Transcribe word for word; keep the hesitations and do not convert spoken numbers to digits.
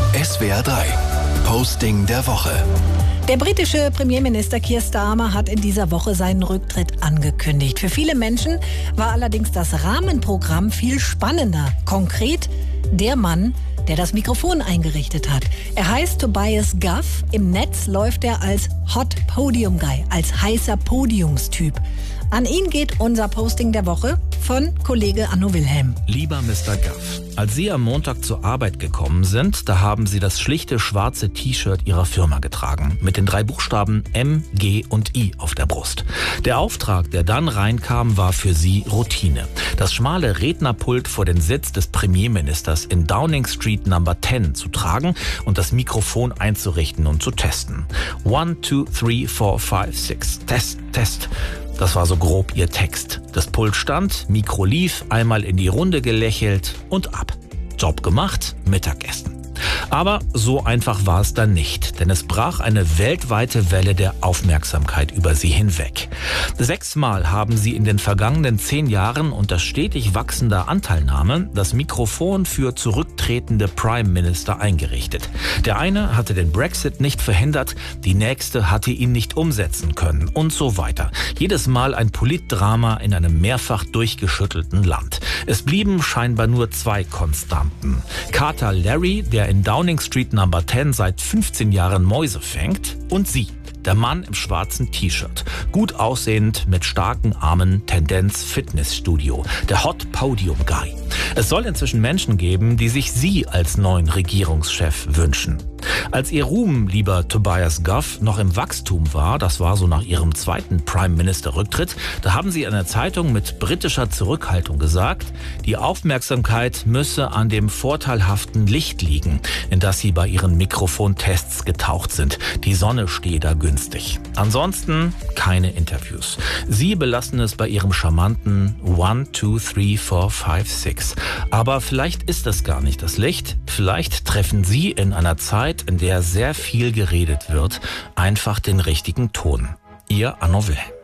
S W R drei. Posting der Woche. Der britische Premierminister Keir Starmer hat in dieser Woche seinen Rücktritt angekündigt. Für viele Menschen war allerdings das Rahmenprogramm viel spannender. Konkret der Mann, der das Mikrofon eingerichtet hat. Er heißt Tobias Goff. Im Netz läuft er als Hot Podium Guy, als heißer Podiumstyp. An ihn geht unser Posting der Woche von Kollege Anno Wilhelm. Lieber Mister Goff, als Sie am Montag zur Arbeit gekommen sind, da haben Sie das schlichte schwarze T-Shirt Ihrer Firma getragen, mit den drei Buchstaben M, G und I auf der Brust. Der Auftrag, der dann reinkam, war für Sie Routine. Das schmale Rednerpult vor den Sitz des Premierministers in Downing Street Number zehn zu tragen und das Mikrofon einzurichten und zu testen. One, two, three, four, five, six. Test, Test. Das war so grob Ihr Text. Das Pult stand, Mikro lief, einmal in die Runde gelächelt und ab. Job gemacht, Mittagessen. Aber so einfach war es dann nicht, denn es brach eine weltweite Welle der Aufmerksamkeit über Sie hinweg. Sechsmal haben Sie in den vergangenen zehn Jahren unter stetig wachsender Anteilnahme das Mikrofon für zurücktretende Prime Minister eingerichtet. Der eine hatte den Brexit nicht verhindert, die nächste hatte ihn nicht umsetzen können und so weiter. Jedes Mal ein Politdrama in einem mehrfach durchgeschüttelten Land. Es blieben scheinbar nur zwei Konstanten. Kater Larry, der in Downing Street Number zehn seit fünfzehn Jahren Mäuse fängt, und Sie, der Mann im schwarzen T-Shirt, gut aussehend, mit starken Armen, Tendenz Fitnessstudio, der Hot Podium Guy. Es soll inzwischen Menschen geben, die sich Sie als neuen Regierungschef wünschen. Als Ihr Ruhm, lieber Tobias Goff, noch im Wachstum war, das war so nach Ihrem zweiten Prime-Minister-Rücktritt, da haben Sie in einer Zeitung mit britischer Zurückhaltung gesagt, die Aufmerksamkeit müsse an dem vorteilhaften Licht liegen, in das Sie bei Ihren Mikrofontests getaucht sind. Die Sonne stehe da günstig. Ansonsten keine Interviews. Sie belassen es bei Ihrem charmanten One, two, three, four, five, six. Aber vielleicht ist das gar nicht das Licht. Vielleicht treffen Sie in einer Zeit, in der sehr viel geredet wird, einfach den richtigen Ton. Ihr Anno Wilhelm.